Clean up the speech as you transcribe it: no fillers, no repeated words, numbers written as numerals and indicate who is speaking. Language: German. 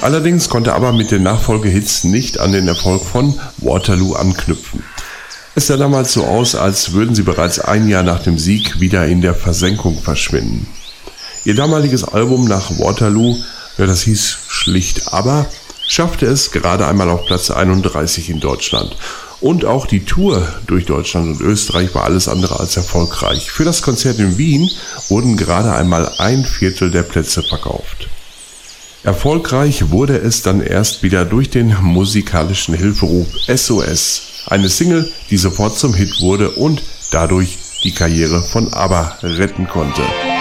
Speaker 1: Allerdings konnte ABBA mit den Nachfolgehits nicht an den Erfolg von Waterloo anknüpfen. Es sah damals so aus, als würden sie bereits ein Jahr nach dem Sieg wieder in der Versenkung verschwinden. Ihr damaliges Album nach Waterloo, das hieß schlicht ABBA, schaffte es gerade einmal auf Platz 31 in Deutschland. Und auch die Tour durch Deutschland und Österreich war alles andere als erfolgreich. Für das Konzert in Wien wurden gerade einmal 1/4 der Plätze verkauft. Erfolgreich wurde es dann erst wieder durch den musikalischen Hilferuf SOS, eine Single, die sofort zum Hit wurde und dadurch die Karriere von ABBA retten konnte.